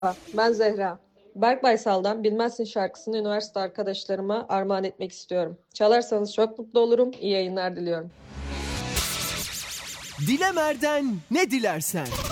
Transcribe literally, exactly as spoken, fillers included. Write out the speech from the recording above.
Ben Zehra. Berk Baysal'dan Bilmezsin şarkısını üniversite arkadaşlarıma armağan etmek istiyorum. Çalarsanız çok mutlu olurum. İyi yayınlar diliyorum. Dilemer'den ne dilersen.